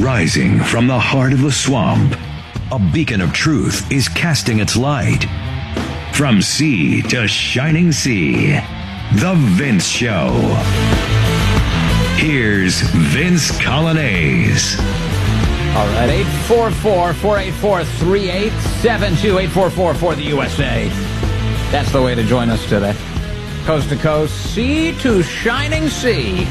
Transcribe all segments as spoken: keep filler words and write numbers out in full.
Rising from the heart of the swamp, a beacon of truth is casting its light. From sea to shining sea, The Vince Show. Here's Vince Coglianese. All right, eight four four, four eight four, three eight seven two, eight four four for the U S A. That's the way to join us today. Coast to coast, sea to shining sea.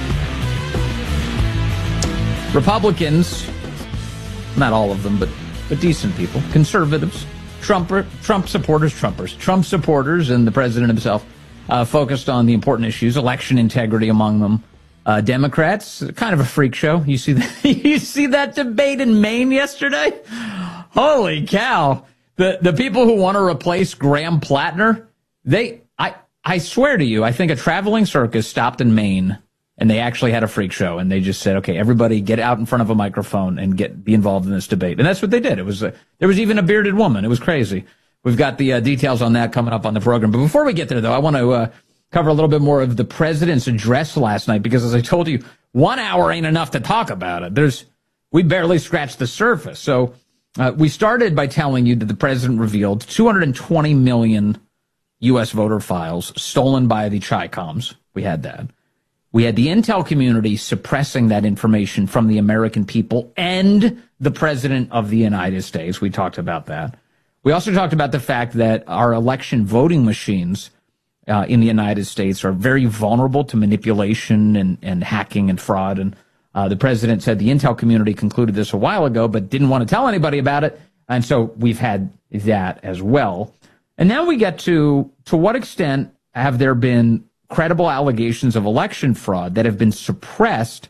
Republicans, not all of them, but, but decent people, conservatives, Trump, Trump supporters, Trumpers, Trump supporters, and the president himself uh, focused on the important issues, election integrity among them. Uh, Democrats, kind of a freak show. You see that? You see that debate in Maine yesterday? Holy cow! The the people who want to replace Graham Plattner, they, I, I swear to you, I think a traveling circus stopped in Maine. And they actually had a freak show, and they just said, "Okay, everybody, get out in front of a microphone and get be involved in this debate." And that's what they did. It was uh, there was even a bearded woman. It was crazy. We've got the uh, details on that coming up on the program. But before we get there, though, I want to uh, cover a little bit more of the president's address last night, because as I told you, one hour ain't enough to talk about it. There's we barely scratched the surface. So uh, we started by telling you that the president revealed two hundred twenty million U S voter files stolen by the Chi-Coms. We had that. We had the intel community suppressing that information from the American people and the president of the United States. We talked about that. We also talked about the fact that our election voting machines uh, in the United States are very vulnerable to manipulation and, and hacking and fraud. And uh, the president said the intel community concluded this a while ago, but didn't want to tell anybody about it. And so we've had that as well. And now we get to, to what extent have there been credible allegations of election fraud that have been suppressed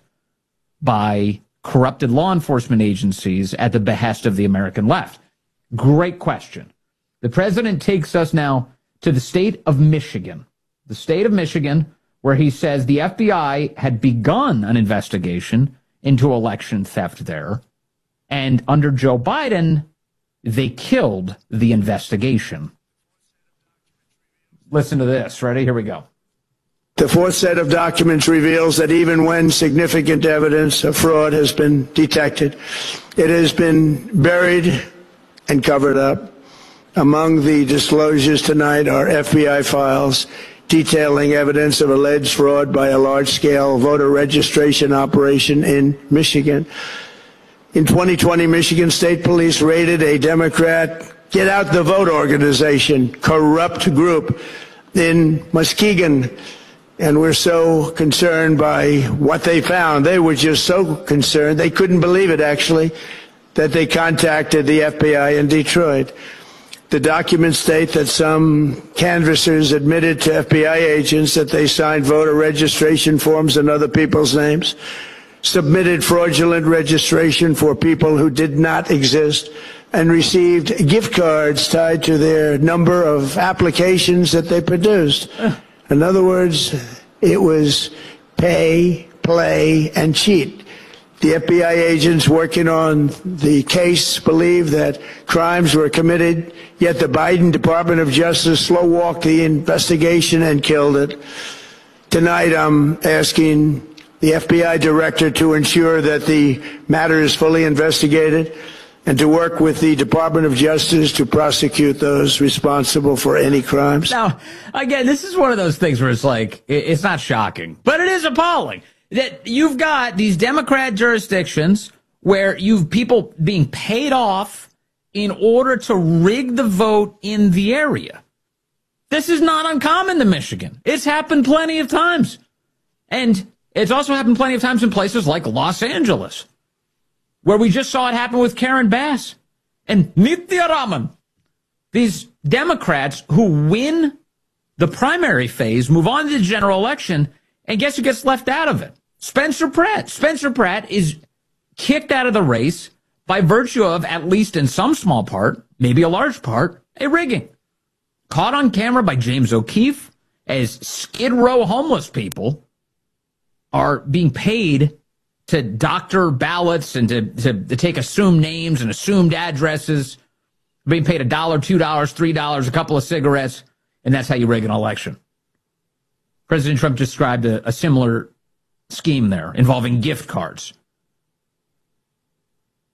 by corrupted law enforcement agencies at the behest of the American left? Great question. The president takes us now to the state of Michigan, the state of Michigan, where he says the F B I had begun an investigation into election theft there. And under Joe Biden, they killed the investigation. Listen to this. Ready? Here we go. The fourth set of documents reveals that even when significant evidence of fraud has been detected, it has been buried and covered up. Among the disclosures tonight are F B I files detailing evidence of alleged fraud by a large-scale voter registration operation in Michigan. In twenty twenty, Michigan State Police raided a Democrat Get Out the Vote organization, corrupt group in Muskegon. And we're so concerned by what they found. They were just so concerned, they couldn't believe it, actually, that they contacted the F B I in Detroit. The documents state that some canvassers admitted to F B I agents that they signed voter registration forms in other people's names, submitted fraudulent registration for people who did not exist, and received gift cards tied to their number of applications that they produced. In other words, it was pay, play, and cheat. The F B I agents working on the case believe that crimes were committed, yet the Biden Department of Justice slow-walked the investigation and killed it. Tonight, I'm asking the F B I director to ensure that the matter is fully investigated and to work with the Department of Justice to prosecute those responsible for any crimes. Now, again, this is one of those things where it's like, it's not shocking, but it is appalling that you've got these Democrat jurisdictions where you've people being paid off in order to rig the vote in the area. This is not uncommon to Michigan. It's happened plenty of times. And it's also happened plenty of times in places like Los Angeles, where we just saw it happen with Karen Bass and Nithya Raman. These Democrats who win the primary phase, move on to the general election, and guess who gets left out of it? Spencer Pratt. Spencer Pratt is kicked out of the race by virtue of, at least in some small part, maybe a large part, a rigging. Caught on camera by James O'Keefe as Skid Row homeless people are being paid to doctor ballots and to, to, to take assumed names and assumed addresses, being paid a dollar, two dollars, three dollars, a couple of cigarettes, and that's how you rig an election. President Trump described a, a similar scheme there involving gift cards.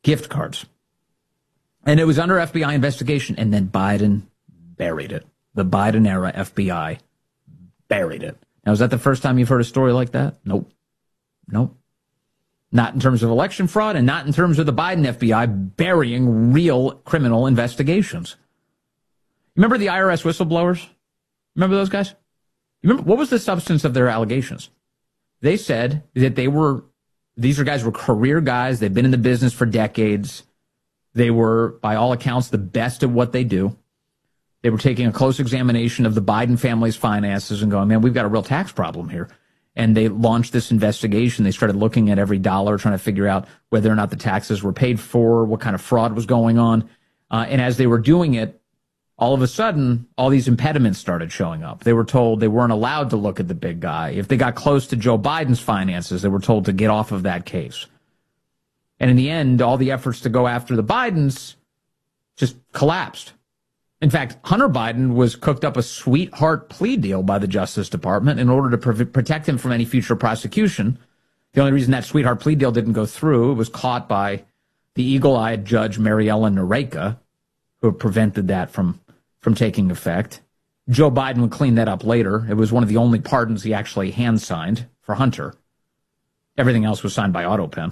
gift cards. And it was under F B I investigation, and then Biden buried it. The Biden-era F B I buried it. Now, is that the first time you've heard a story like that? Nope. Nope. Not in terms of election fraud, and not in terms of the Biden F B I burying real criminal investigations. Remember the I R S whistleblowers? Remember those guys? Remember, what was the substance of their allegations? They said that they were, these are guys were career guys. They've been in the business for decades. They were, by all accounts, the best at what they do. They were taking a close examination of the Biden family's finances and going, man, we've got a real tax problem here. And they launched this investigation. They started looking at every dollar, trying to figure out whether or not the taxes were paid for, what kind of fraud was going on. Uh, and as they were doing it, all of a sudden, all these impediments started showing up. They were told they weren't allowed to look at the big guy. If they got close to Joe Biden's finances, they were told to get off of that case. And in the end, all the efforts to go after the Bidens just collapsed. In fact, Hunter Biden was cooked up a sweetheart plea deal by the Justice Department in order to pre- protect him from any future prosecution. The only reason that sweetheart plea deal didn't go through, it was caught by the eagle-eyed Judge Mary Ellen Noreika, who prevented that from, from taking effect. Joe Biden would clean that up later. It was one of the only pardons he actually hand-signed for Hunter. Everything else was signed by AutoPen.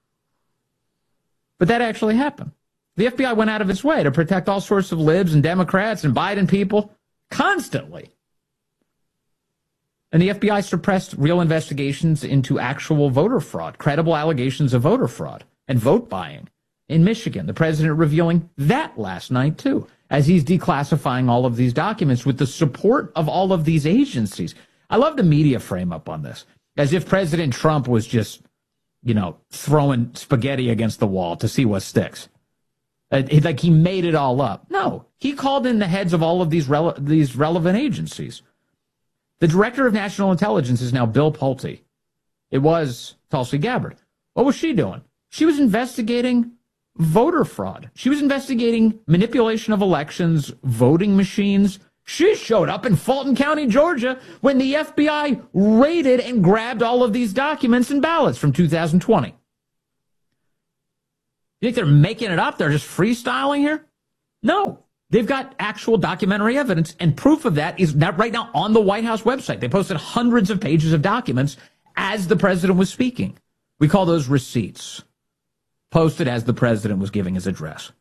But that actually happened. The F B I went out of its way to protect all sorts of libs and Democrats and Biden people constantly. And the F B I suppressed real investigations into actual voter fraud, credible allegations of voter fraud and vote buying in Michigan. The president revealing that last night, too, as he's declassifying all of these documents with the support of all of these agencies. I love the media frame up on this, as if President Trump was just, you know, throwing spaghetti against the wall to see what sticks. Uh, like he made it all up. No, he called in the heads of all of these rele- these relevant agencies. The director of national intelligence is now Bill Pulte. It was Tulsi Gabbard. What was she doing? She was investigating voter fraud. She was investigating manipulation of elections, voting machines. She showed up in Fulton County, Georgia, when the F B I raided and grabbed all of these documents and ballots from two thousand twenty. You think they're making it up? They're just freestyling here? No. They've got actual documentary evidence, and proof of that is not right now on the White House website. They posted hundreds of pages of documents as the president was speaking. We call those receipts, posted as the president was giving his address.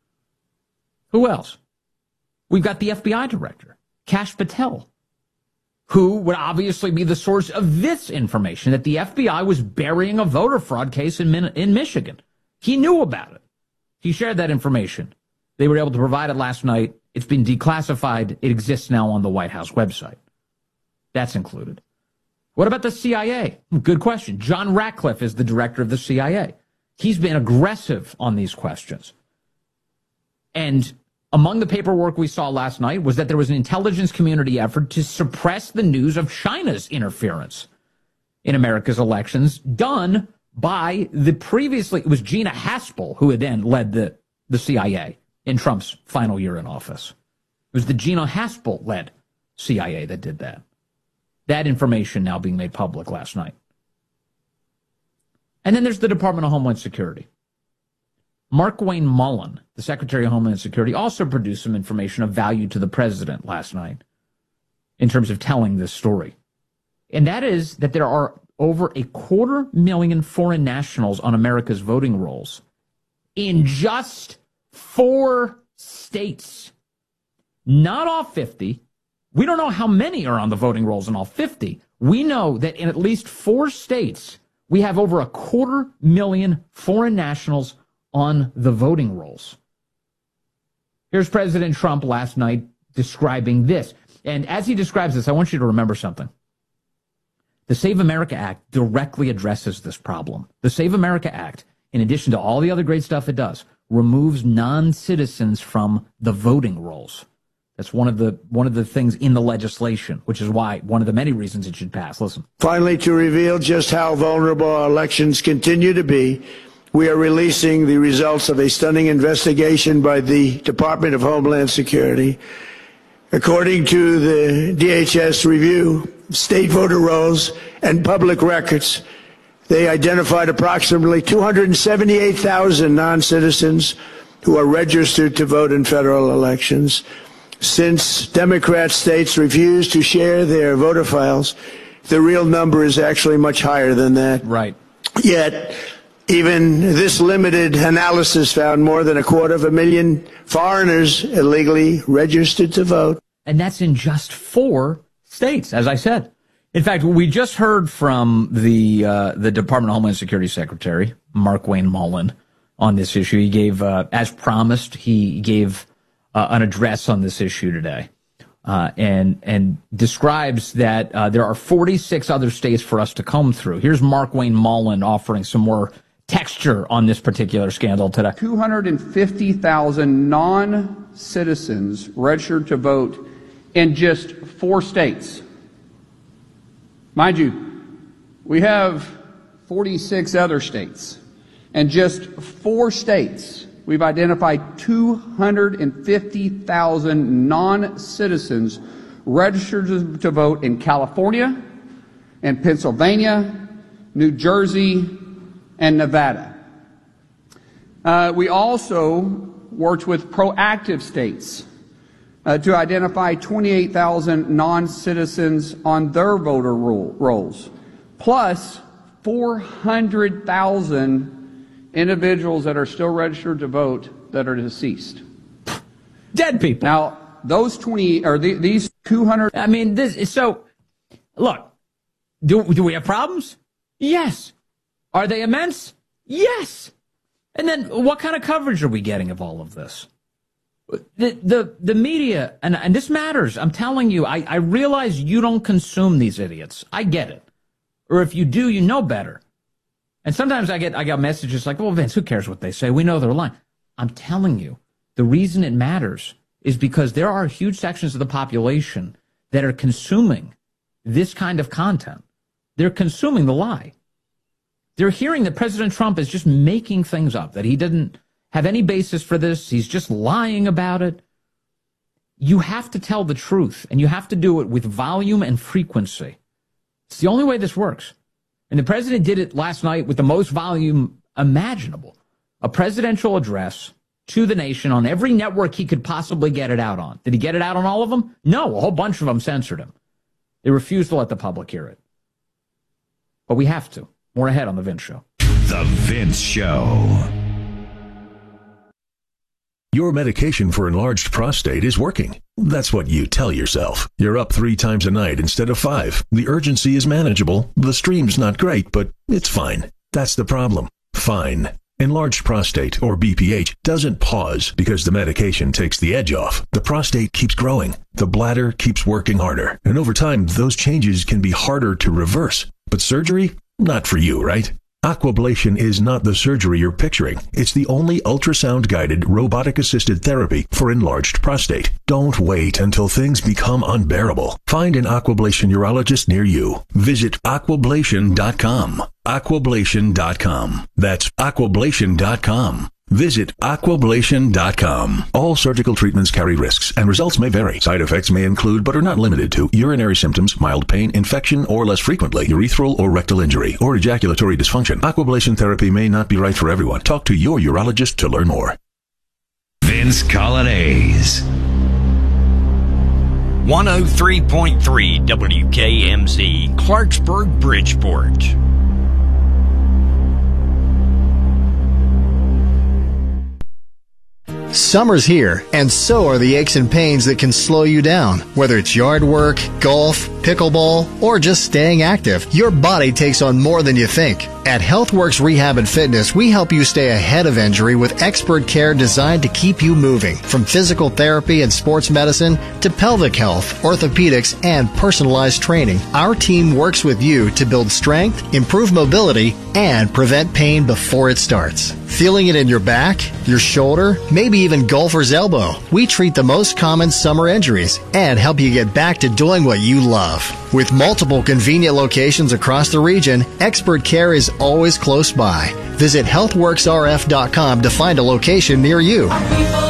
Who else? We've got the F B I director, Kash Patel, who would obviously be the source of this information, that the F B I was burying a voter fraud case in, in Michigan. He knew about it. He shared that information. They were able to provide it last night. It's been declassified. It exists now on the White House website. That's included. What about the C I A? Good question. John Ratcliffe is the director of the C I A. He's been aggressive on these questions. And among the paperwork we saw last night was that there was an intelligence community effort to suppress the news of China's interference in America's elections, done by the previously, it was Gina Haspel who had then led the, the C I A in Trump's final year in office. It was the Gina Haspel-led C I A that did that. That information now being made public last night. And then there's the Department of Homeland Security. Markwayne Mullin, the Secretary of Homeland Security, also produced some information of value to the president last night in terms of telling this story. And that is that there are over a quarter million foreign nationals on America's voting rolls in just four states. Not all fifty. We don't know how many are on the voting rolls in all fifty. We know that in at least four states, we have over a quarter million foreign nationals on the voting rolls. Here's President Trump last night describing this. And as he describes this, I want you to remember something. The Save America Act directly addresses this problem. The Save America Act, in addition to all the other great stuff it does, removes non-citizens from the voting rolls. That's one of the one of the things in the legislation, which is why one of the many reasons it should pass. Listen. Finally, to reveal just how vulnerable our elections continue to be, we are releasing the results of a stunning investigation by the Department of Homeland Security. According to the D H S review, state voter rolls and public records, They identified approximately two hundred seventy-eight thousand non-citizens who are registered to vote in federal elections. Since Democrat states refuse to share their voter files, the real number is actually much higher than that. Right. Yet, even this limited analysis found more than a quarter of a million foreigners illegally registered to vote. And that's in just four states, as I said. In fact, we just heard from the uh, the Department of Homeland Security Secretary, Markwayne Mullin, on this issue. He gave, uh, as promised, he gave uh, an address on this issue today, uh, and and describes that uh, there are forty-six other states for us to comb through. Here's Markwayne Mullin offering some more texture on this particular scandal today. two hundred fifty thousand non-citizens registered to vote in just four states. Mind you, we have forty-six other states. And just four states, we've identified two hundred fifty thousand non-citizens registered to vote in California, and Pennsylvania, New Jersey, and Nevada. Uh, we also worked with proactive states uh, to identify twenty-eight thousand non-citizens on their voter roll, rolls, plus four hundred thousand individuals that are still registered to vote that are deceased. Dead people. Now, those twenty or the, these two hundred. I mean, this is so. Look, do do we have problems? Yes. Are they immense? Yes. And then what kind of coverage are we getting of all of this? The the the media, and, and this matters. I'm telling you, I, I realize you don't consume these idiots. I get it. Or if you do, you know better. And sometimes I get I got messages like, well, Vince, who cares what they say? We know they're lying. I'm telling you, the reason it matters is because there are huge sections of the population that are consuming this kind of content. They're consuming the lie. They're hearing that President Trump is just making things up, that he didn't have any basis for this. He's just lying about it. You have to tell the truth, and you have to do it with volume and frequency. It's the only way this works. And the president did it last night with the most volume imaginable. A presidential address to the nation on every network he could possibly get it out on. Did he get it out on all of them? No, a whole bunch of them censored him. They refused to let the public hear it. But we have to. More ahead on The Vince Show. The Vince Show. Your medication for enlarged prostate is working. That's what you tell yourself. You're up three times a night instead of five. The urgency is manageable. The stream's not great, but it's fine. That's the problem. Fine. Enlarged prostate, or B P H, doesn't pause because the medication takes the edge off. The prostate keeps growing. The bladder keeps working harder. And over time, those changes can be harder to reverse. But surgery? Not for you, right? Aquablation is not the surgery you're picturing. It's the only ultrasound-guided, robotic-assisted therapy for enlarged prostate. Don't wait until things become unbearable. Find an Aquablation urologist near you. Visit aquablation dot com. aquablation dot com. That's aquablation dot com. Visit aquablation dot com. All surgical treatments carry risks, and results may vary. Side effects may include, but are not limited to, urinary symptoms, mild pain, infection, or less frequently, urethral or rectal injury, or ejaculatory dysfunction. Aquablation therapy may not be right for everyone. Talk to your urologist to learn more. Vince Coglianese. one oh three point three W K M Z, Clarksburg, Bridgeport. Summer's here, and so are the aches and pains that can slow you down. Whether it's yard work, golf, pickleball, or just staying active, your body takes on more than you think. At HealthWorks Rehab and Fitness, we help you stay ahead of injury with expert care designed to keep you moving. From physical therapy and sports medicine to pelvic health, orthopedics, and personalized training, our team works with you to build strength, improve mobility, and prevent pain before it starts. Feeling it in your back, your shoulder, maybe even golfer's elbow? We treat the most common summer injuries and help you get back to doing what you love. With multiple convenient locations across the region, expert care is always close by. Visit health works R F dot com to find a location near you.